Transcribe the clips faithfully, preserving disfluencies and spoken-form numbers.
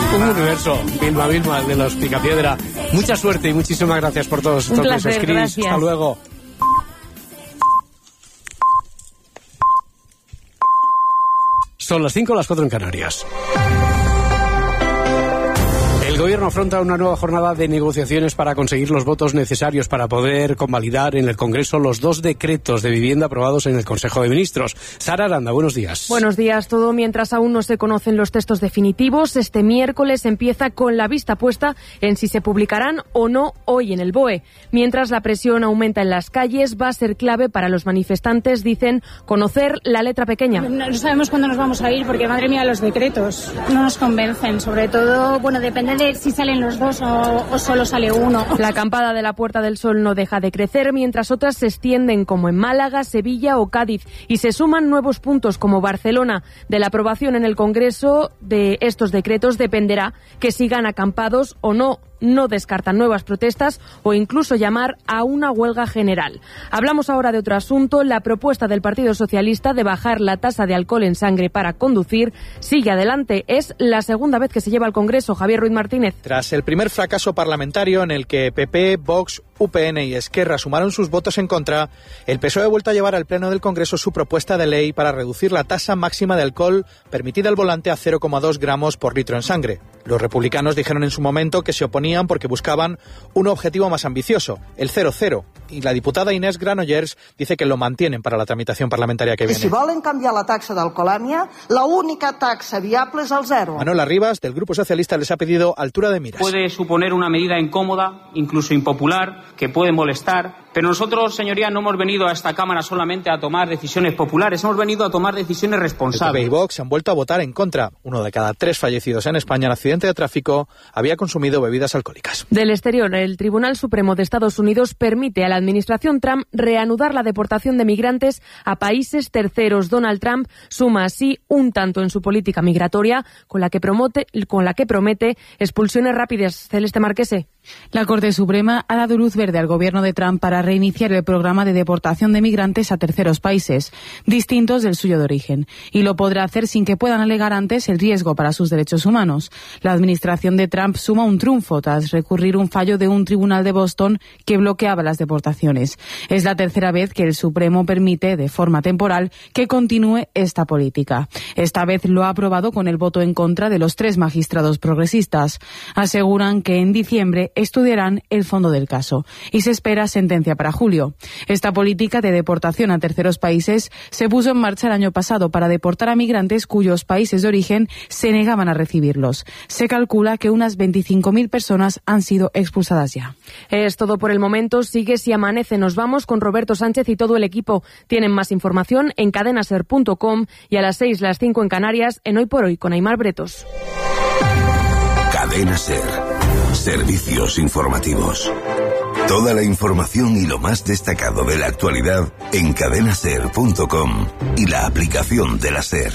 Un universo, Vilma, Vilma, de los Picapiedra. Mucha suerte y muchísimas gracias por todos estos besos, Cris. Hasta luego. Son las cinco, las cuatro en Canarias. El Gobierno afronta una nueva jornada de negociaciones para conseguir los votos necesarios para poder convalidar en el Congreso los dos decretos de vivienda aprobados en el Consejo de Ministros. Sara Aranda, buenos días. Buenos días. Todo mientras aún no se conocen los textos definitivos. Este miércoles empieza con la vista puesta en si se publicarán o no hoy en el B O E. Mientras la presión aumenta en las calles, va a ser clave para los manifestantes, dicen, conocer la letra pequeña. No sabemos cuándo nos vamos a ir porque, madre mía, los decretos no nos convencen. Sobre todo, bueno, depende de si salen los dos o, o solo sale uno. La acampada de la Puerta del Sol no deja de crecer, mientras otras se extienden como en Málaga, Sevilla o Cádiz, y se suman nuevos puntos como Barcelona. De la aprobación en el Congreso de estos decretos dependerá que sigan acampados o no. No descartan nuevas protestas o incluso llamar a una huelga general. Hablamos ahora de otro asunto. La propuesta del Partido Socialista de bajar la tasa de alcohol en sangre para conducir sigue adelante. Es la segunda vez que se lleva al Congreso. Javier Ruiz Martínez. Tras el primer fracaso parlamentario en el que P P, Vox, U P N y Esquerra sumaron sus votos en contra, el P S O E ha vuelto a llevar al Pleno del Congreso su propuesta de ley para reducir la tasa máxima de alcohol permitida al volante a cero coma dos gramos por litro en sangre. Los republicanos dijeron en su momento que se oponían porque buscaban un objetivo más ambicioso, el cero cero. Y la diputada Inés Granollers dice que lo mantienen para la tramitación parlamentaria que viene. Si volen cambiar la taxa d'alcoholèmia, la única taxa viable es el cero. Manuela Rivas, del Grupo Socialista, les ha pedido altura de miras. Puede suponer una medida incómoda, incluso impopular, que puede molestar, pero nosotros, señoría, no hemos venido a esta Cámara solamente a tomar decisiones populares, hemos venido a tomar decisiones responsables. El P P y Vox han vuelto a votar en contra. Uno de cada tres fallecidos en España en accidente de tráfico había consumido bebidas alcohólicas. Del exterior, el Tribunal Supremo de Estados Unidos permite a la administración Trump reanudar la deportación de migrantes a países terceros. Donald Trump suma así un tanto en su política migratoria con la que, promote, con la que promete expulsiones rápidas. Celeste Marquese. La Corte Suprema ha dado luz verde al gobierno de Trump para reiniciar el programa de deportación de migrantes a terceros países, distintos del suyo de origen, y lo podrá hacer sin que puedan alegar antes el riesgo para sus derechos humanos. La administración de Trump suma un triunfo tras recurrir un fallo de un tribunal de Boston que bloqueaba las deportaciones. Es la tercera vez que el Supremo permite, de forma temporal, que continúe esta política. Esta vez lo ha aprobado con el voto en contra de los tres magistrados progresistas. Aseguran que en diciembre estudiarán el fondo del caso y se espera sentencia para julio. Esta política de deportación a terceros países se puso en marcha el año pasado para deportar a migrantes cuyos países de origen se negaban a recibirlos. Se calcula que unas veinticinco mil personas han sido expulsadas ya. Es todo por el momento. Sigue Si Amanece. Nos vamos con Roberto Sánchez y todo el equipo. Tienen más información en cadenaser punto com y a las seis, las cinco en Canarias, en Hoy por Hoy con Aimar Bretos. Cadena Ser. Servicios informativos. Toda la información y lo más destacado de la actualidad en cadenaser punto com y la aplicación de la Ser.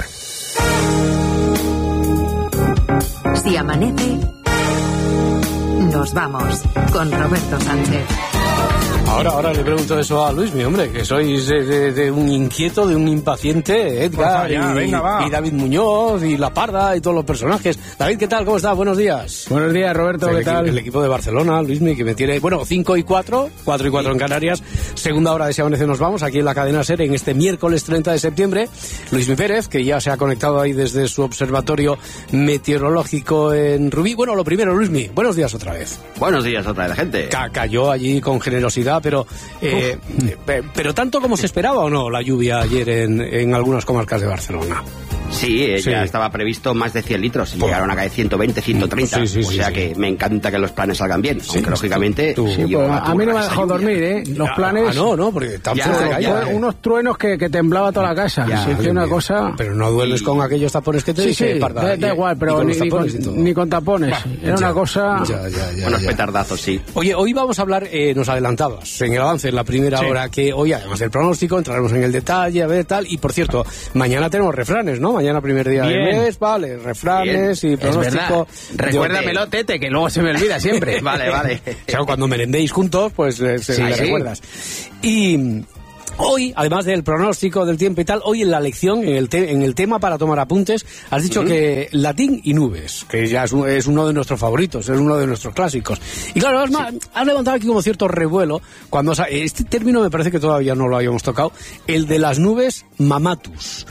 Si amanece, nos vamos con Roberto Sánchez. Ahora, ahora le pregunto eso a Luis, mi hombre, que sois de, de, de un inquieto, de un impaciente, Edgar, allá, y, venga, va. y David Muñoz, y La Parda, y todos los personajes. David, ¿qué tal? ¿Cómo estás? Buenos días. Buenos días, Roberto, el ¿qué tal? Equipo, el equipo de Barcelona, Luismi, que me tiene, bueno, cinco y cuatro, cuatro y cuatro en Canarias, segunda hora de Si Amanece nos vamos, aquí en la cadena SER, en este miércoles treinta de septiembre. Luismi Pérez, que ya se ha conectado ahí desde su observatorio meteorológico en Rubí. Bueno, lo primero, Luismi, buenos días otra vez. Buenos días otra vez, gente. Ca- cayó allí con generosidad, pero... Eh, pero tanto como se esperaba o no la lluvia ayer en, en algunas comarcas de Barcelona. Sí, eh, Sí. ya estaba previsto más de cien litros y llegaron a caer ciento veinte, ciento treinta. Sí, sí, o sí, sea sí. que me encanta que los planes salgan bien. Sí, aunque lógicamente. tú- Sí, yo pues, a mí no me ha esa dejado lluvia. dormir, ¿eh? Los Ah, planes... ah, no, no, porque tan Ya, fuerte ya, caía, ya. ¿eh? Unos truenos que, que temblaba toda la casa. Ya, Se hizo una cosa... Pero no duermes con aquellos tapones que te Sí, dice, sí, Parda, da, y- da igual, y pero con ni, los ni tapones con, y todo. ni con tapones. Era Ya, una cosa... Ya, ya, ya, Unos ya. petardazos, sí. Oye, hoy vamos a hablar, eh, nos adelantabas en el avance, en la primera Sí. hora, que hoy además del pronóstico entraremos en el detalle, a ver tal, y por cierto, mañana tenemos refranes, ¿no? Mañana primer día Bien. del mes, vale, refranes y Es pronóstico. verdad. Recuérdamelo, Tete, que luego se me olvida siempre. Vale, vale. Claro, cuando merendéis juntos, pues eh, se Sí, le sí. recuerdas. Y Hoy, además del pronóstico del tiempo y tal, hoy en la lección, en el, te- en el tema para tomar apuntes, has dicho uh-huh. que latín y nubes, que ya es, un, es uno de nuestros favoritos, es uno de nuestros clásicos. Y claro, has, sí. has levantado aquí como cierto revuelo, cuando has, este término me parece que todavía no lo habíamos tocado, el de las nubes mamatus.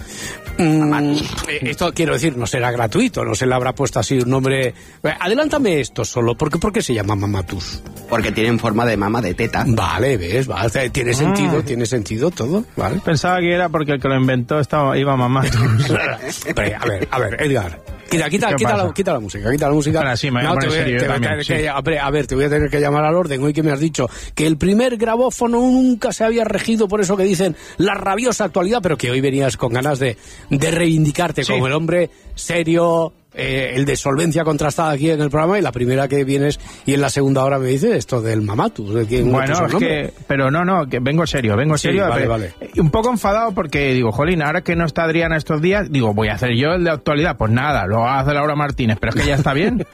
Mm, esto quiero decir, no será gratuito, no se le habrá puesto así un nombre. Adelántame esto solo, ¿por qué, ¿por qué se llama mamatus? Porque tienen forma de mama, de teta. Vale, ves, vale, tiene sentido, ah. tiene sentido todo, ¿vale? Pensaba que era porque el que lo inventó estaba, iba mamatus. Pero, a ver, a ver, Edgar. Quita, quita, quita, la, quita la música, quita la música. Ahora sí, me voy no, a poner serio yo también, sí. que, a, ver, a ver, te voy a tener que llamar al orden. Hoy que me has dicho que el primer grabófono nunca se había regido por eso que dicen la rabiosa actualidad, pero que hoy venías con ganas de, de reivindicarte sí. como el hombre serio, eh, el de solvencia contrastada aquí en el programa, y la primera que vienes y en la segunda hora me dices esto del mamatus. De que bueno, es que, pero no, no, que vengo serio, vengo sí, serio. Vale, pero, vale. Un poco enfadado porque digo, jolín, ahora que no está Adriana estos días, digo, voy a hacer yo el de actualidad. Pues nada, lo hace Laura Martínez, pero es que ya está bien.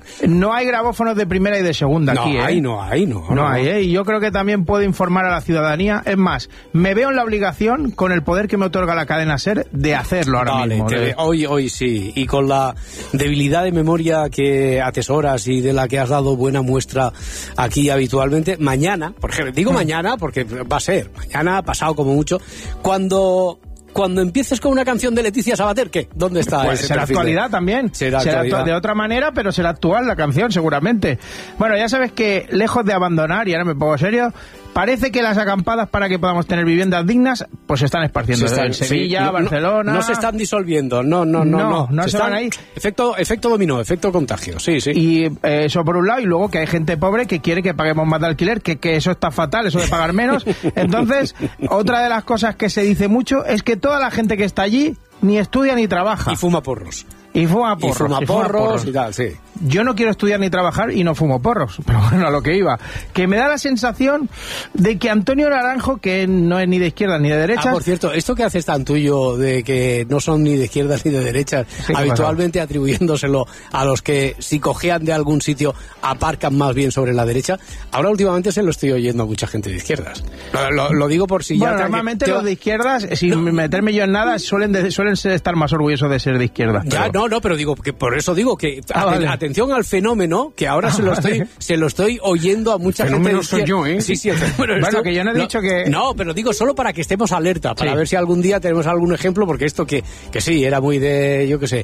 No hay grabófonos de primera y de segunda no aquí, ¿eh? Hay, no hay, no, no. No no hay, ¿eh? Y yo creo que también puedo informar a la ciudadanía. Es más, me veo en la obligación, con el poder que me otorga la cadena SER, de hacerlo ahora vale, mismo. Te, de... Hoy, hoy sí, y con la debilidad de memoria que atesoras y de la que has dado buena muestra aquí habitualmente, mañana, por ejemplo, digo mañana porque va a ser, mañana, pasado como mucho, cuando... Cuando empieces con una canción de Leticia Sabater, ¿qué? ¿Dónde está pues ese será perfil actualidad de... también. Será, será actualidad. De otra manera, pero será actual la canción, seguramente. Bueno, ya sabes que, lejos de abandonar, y ahora me pongo serio, parece que las acampadas para que podamos tener viviendas dignas, pues se están esparciendo. Se están, en Sevilla, sí, no, Barcelona... No, no se están disolviendo, no, no, no. No, no, no se, se van ahí. Efecto, efecto dominó, efecto contagio, sí, sí. Y eh, eso por un lado, y luego que hay gente pobre que quiere que paguemos más de alquiler, que, que eso está fatal, eso de pagar menos. Entonces, otra de las cosas que se dice mucho es que toda la gente que está allí ni estudia ni trabaja. Y fuma porros. Y fuma porros. Y fuma porros y, fuma porros. y tal, sí. Yo no quiero estudiar ni trabajar y no fumo porros, pero bueno, a lo que iba. Que me da la sensación de que Antonio Naranjo, que no es ni de izquierda ni de derecha... Ah, por cierto, esto que haces tan tuyo de que no son ni de izquierdas ni de derechas, sí, habitualmente bueno. atribuyéndoselo a los que si cojean de algún sitio aparcan más bien sobre la derecha, ahora últimamente se lo estoy oyendo a mucha gente de izquierdas. Lo, lo, lo digo por si bueno, ya... normalmente te... los de izquierdas, sin no. meterme yo en nada, suelen, de, suelen ser, estar más orgullosos de ser de izquierda. Ya, pero... no, no, pero digo que por eso digo que ah, aten- vale. atención al fenómeno, que ahora ah, se lo estoy vale. se lo estoy oyendo a mucha el gente. Fenómeno soy yo, ¿eh? Sí, sí, el fenómeno bueno, esto, que yo no he no, dicho que... No, pero digo solo para que estemos alerta, para sí. ver si algún día tenemos algún ejemplo, porque esto que, que sí, era muy de, yo qué sé,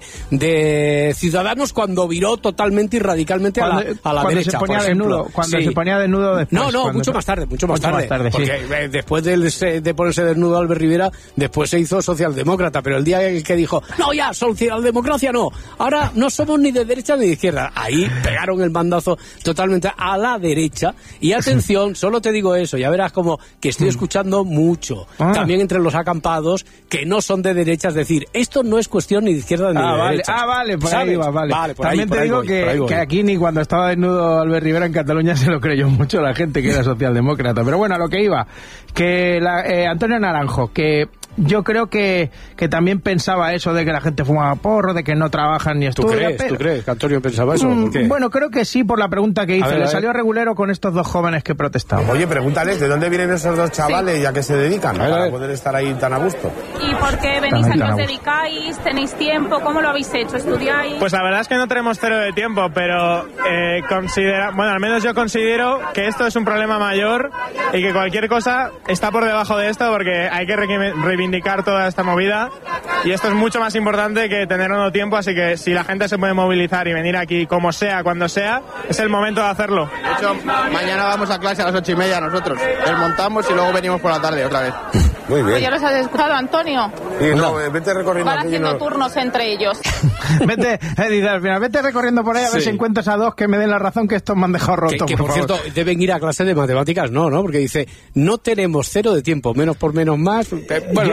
de Ciudadanos cuando viró totalmente y radicalmente cuando, a la, a la cuando derecha, se ponía por ejemplo. Desnudo, cuando sí. se ponía desnudo después. No, no, mucho se... más tarde, mucho más mucho tarde. Más tarde porque sí. después de, de ponerse desnudo Albert Rivera, después se hizo socialdemócrata, pero el día que dijo, no, ya, socialdemocracia no, ahora no somos ni de derecha ni de izquierda, ahí pegaron el mandazo totalmente a la derecha. Y atención, solo te digo eso, ya verás como que estoy escuchando mucho, ah. también entre los acampados, que no son de derecha, es decir, esto no es cuestión ni de izquierda ni ah, de vale. derecha. Ah, vale, por ¿sabes? Ahí va, vale. vale por también ahí, por te digo voy, que, que aquí ni cuando estaba desnudo Albert Rivera en Cataluña se lo creyó mucho la gente que era socialdemócrata. Pero bueno, a lo que iba, que la, eh, Antonio Naranjo, que... Yo creo que, que también pensaba eso de que la gente fumaba porro, de que no trabajan ni estudian. ¿Tú crees, pero... ¿Tú crees que Antonio pensaba eso? ¿Por qué? Bueno, creo que sí, por la pregunta que hizo. A ver, Le a ver. salió regulero con estos dos jóvenes que protestaban. Oye, pregúntales, ¿de dónde vienen esos dos chavales sí. y a qué se dedican? A ver, para a ver. poder estar ahí tan a gusto. ¿Y por qué venís? ¿A qué os dedicáis? ¿Tenéis tiempo? ¿Cómo lo habéis hecho? ¿Estudiáis? Pues la verdad es que no tenemos cero de tiempo, pero eh, considera, bueno, al menos yo considero que esto es un problema mayor y que cualquier cosa está por debajo de esto porque hay que re- reivindicar toda esta movida y esto es mucho más importante que tener o no tiempo, así que si la gente se puede movilizar y venir aquí como sea, cuando sea, es el momento de hacerlo. De hecho, mañana vamos a clase a las ocho y media nosotros, desmontamos y luego venimos por la tarde otra vez. Muy bien. ¿Ya los has escuchado, Antonio? Sí, no, vete recorriendo. Van haciendo no... turnos entre ellos. Vete, eh, dice, al final, vete recorriendo por ahí a ver Sí. si encuentras a dos que me den la razón que estos me han dejado roto. Que, que por, por cierto, deben ir a clase de matemáticas, no, ¿no? Porque dice, no tenemos cero de tiempo, menos por menos más. Eh, bueno, yo,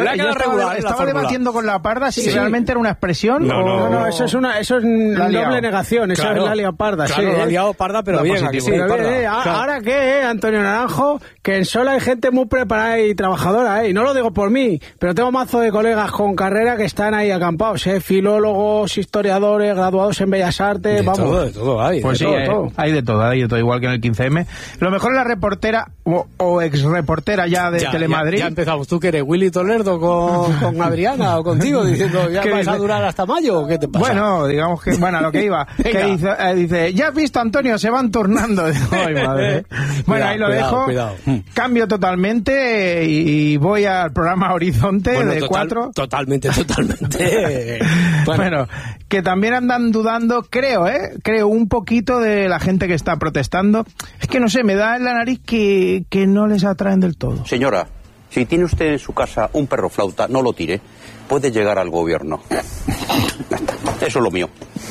Le ha Yo quedado estaba, regular, estaba la fórmula. debatiendo con la parda si Sí. realmente era una expresión No, o... no, No, no, eso es una, eso es La ha liado. doble negación, eso Claro. es la liado parda, Claro, sí. la ha ¿eh? liado parda, pero Va bien, positivo. ¿a que sí, Pero bien, parda? eh, a- Claro. ahora qué, eh, Antonio Naranjo, que en Sola hay gente muy preparada y trabajadora, eh, y no lo digo por mí, pero tengo mazo de colegas con carrera que están ahí acampados, eh, filólogos, historiadores, graduados en Bellas Artes, De vamos. todo, de todo hay. Pues de sí, todo, hay, todo. hay de todo, hay de todo, igual que en el quince eme. Lo mejor es la reportera o, o ex reportera ya de Ya, Telemadrid. Ya, ya empezamos. ¿Tú que eres Willy Toledo con, con Adriana o contigo diciendo ya ¿Qué vas a dice? durar hasta mayo o qué te pasa? Bueno, digamos que, bueno, a lo que iba, que Venga. dice, eh, dice, ya has visto, Antonio, se van turnando. Ay, madre. ¿eh? Bueno, Cuidado, ahí lo cuidado, dejo, cuidado. Mm. cambio totalmente y, y voy al programa Horizonte Bueno, de total- cuatro. Totalmente, totalmente. Bueno. bueno, que también andan dudando, creo, ¿eh? Creo un poquito de la gente que está protestando. Es que no sé, me da en la nariz que, que no les atraen del todo. Señora, si tiene usted en su casa un perro flauta, no lo tire. Puede llegar al gobierno. Ya está. Eso es lo mío.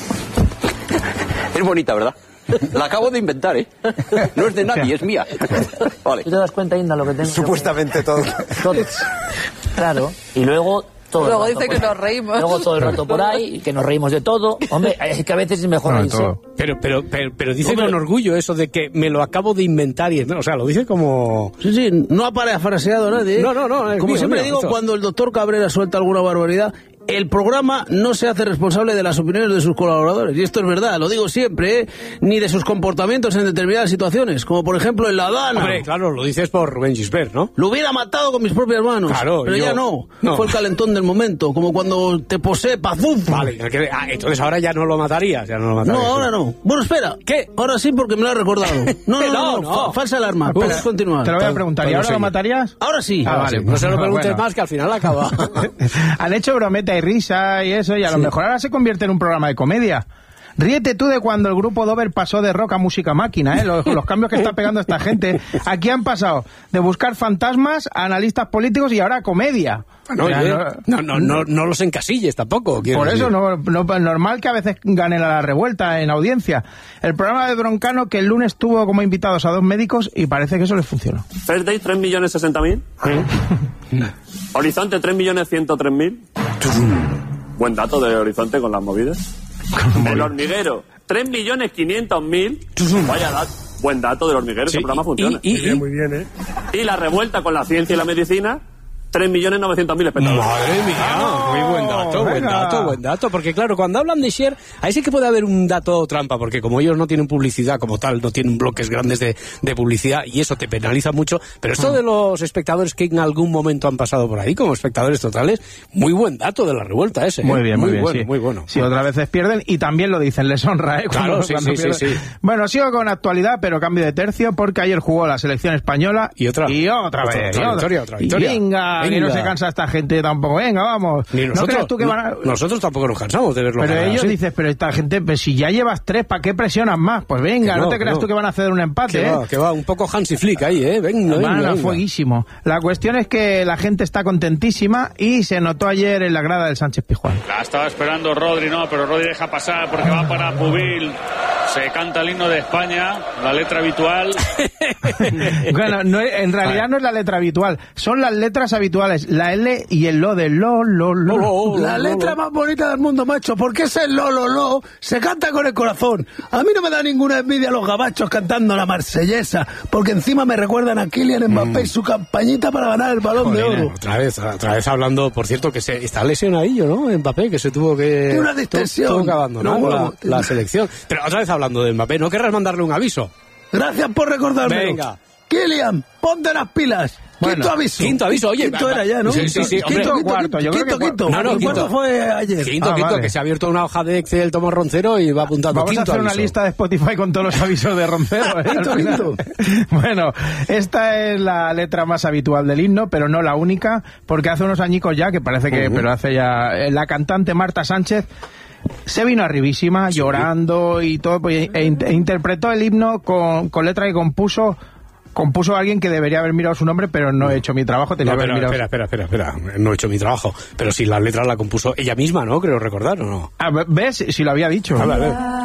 Es bonita, ¿verdad? La acabo de inventar, ¿eh? No es de nadie, es mía. Vale. ¿Tú te das cuenta, Inda, lo que tengo? Supuestamente todo. Todo. Claro. Y luego... Todo el Luego rato dice por que ahí. nos reímos. Luego todo el rato por ahí, que nos reímos de todo. Hombre, es que a veces es mejor reírse. Pero, pero, pero, pero dice Hombre. con orgullo eso de que me lo acabo de inventar y o sea, lo dice como... Sí, sí, no ha parafraseado nadie. ¿eh? No, no, no, es Como mío, siempre mío, digo, esto. cuando el doctor Cabrera suelta alguna barbaridad, el programa no se hace responsable de las opiniones de sus colaboradores. Y esto es verdad, lo digo siempre, ¿eh? Ni de sus comportamientos en determinadas situaciones, como por ejemplo en La Dana. Hombre, claro, lo dices por Rubén Gisbert, ¿no? Lo hubiera matado con mis propias manos. Claro, pero yo- ya no. no. Fue el calentón del momento, como cuando te posee pazuf. Vale, que- ah, entonces ahora ya no lo matarías, ya no lo matarías. No, ahora no. Bueno, espera. ¿Qué? Ahora sí, porque me lo ha recordado. No, no, no, No, no, no. fa- falsa alarma. Espera, Puedes continuar. Te lo voy a preguntar, ¿y Bueno, ahora sí. lo matarías? Ahora sí. Ah, vale. No se lo preguntes Bueno. más, que al final acaba. Han hecho brometa y risa y eso, y a lo Sí. mejor ahora se convierte en un programa de comedia. Ríete tú de cuando el grupo Dover pasó de rock a música máquina, ¿eh? Los, los cambios que está pegando esta gente. Aquí han pasado de buscar fantasmas a analistas políticos y ahora a comedia. Bueno, O sea, oye, no- no, no, no, no los encasilles tampoco. quiero Por eso, decir. no, no, normal que a veces ganen a la revuelta en audiencia. El programa de Broncano, que el lunes tuvo como invitados a dos médicos y parece que eso les funcionó. First Day, tres millones sesenta mil. Horizonte, tres millones ciento tres mil. Buen dato de Horizonte con las movidas. El hormiguero, tres millones quinientos mil. Vaya dato. Buen dato del hormiguero, Sí, ese programa y- funciona. y- y- muy bien, ¿eh? Y la revuelta con la ciencia y la medicina, tres millones novecientos mil espectadores. Madre mía, muy buen dato, buen venga. dato, buen dato. Porque claro, cuando hablan de share, ahí sí que puede haber un dato trampa, porque como ellos no tienen publicidad como tal, no tienen bloques grandes de, de publicidad y eso te penaliza mucho. Pero esto de los espectadores que en algún momento han pasado por ahí como espectadores totales, muy buen dato de la revuelta ese. Muy ¿eh? bien, muy, bien, bueno, sí. muy bueno. Sí, otras veces pierden y también lo dicen, les honra, ¿eh? Claro, Cuando- sí, cuando sí, sí, pierden. sí. Bueno, sigo con actualidad, pero cambio de tercio, porque ayer jugó la selección española. Y otra. Y otra Otra, vez. otra y victoria, otra victoria. Y venga, que no Venga. se cansa esta gente tampoco. Venga, vamos. Ni ¿No nosotros, crees tú que van a... no- nosotros tampoco nos cansamos de verlo. Pero ganar ellos así. dicen, pero esta gente, pues si ya llevas tres, ¿para qué presionas más? Pues venga, Que no, no, te que creas no. tú que van a hacer un empate, Que ¿eh? va, que va, un poco Hansi Flick ahí, ¿eh? Venga, venga, Van a venga. fueguísimo. La cuestión es que la gente está contentísima y se notó ayer en la grada del Sánchez Pizjuán. La estaba esperando Rodri, no, pero Rodri deja pasar porque va para Pubil. Se canta el himno de España, la letra habitual. Bueno, no, en realidad no es la letra habitual, son las letras habituales, la L y el lo de lo, lo, lo. La letra más bonita del mundo, macho, porque ese lo, lo, lo se canta con el corazón. A mí no me da ninguna envidia los gabachos cantando la marsellesa, porque encima me recuerdan a Kylian Mbappé y su campañita para ganar el Balón de Jolín, Oro. Otra vez, otra vez hablando, por cierto, que se está lesionadillo, ¿no? Mbappé, que se tuvo que... Tiene una distensión. Tuvo que abandonar No, la, bueno, la selección. Pero otra vez hablando de Mbappé, ¿no querrás mandarle un aviso? Gracias por recordármelo. Venga. Kylian, ponte las pilas. Bueno, quinto aviso. quinto aviso, oye, Quinto va- era ya, ¿no? sí, sí, sí, hombre. Quinto, Quinto, quinto, cuarto, yo creo quinto, que quinto. No, no, El quinto. cuarto fue ayer. Quinto, Ah, quinto, vale. que se ha abierto una hoja de Excel Tomás Roncero y va apuntando Vamos a quinto hacer una aviso. lista de Spotify con todos los avisos de Roncero. ¿eh? Quinto, quinto. Bueno, esta es la letra más habitual del himno, pero no la única, porque hace unos añicos ya, que parece que, Uh-huh. pero hace ya, eh, la cantante Marta Sánchez se vino arribísima, llorando y todo, pues, e, in- e interpretó el himno con, con letra que compuso compuso alguien que debería haber mirado su nombre, pero no he hecho mi trabajo, tenía No, que haber pero, mirado. espera, espera, espera, espera. No he hecho mi trabajo. Pero si la letra la compuso ella misma, ¿no? Creo recordar, ¿o no? Ah, ¿ves? Si lo había dicho. A ver, a ver.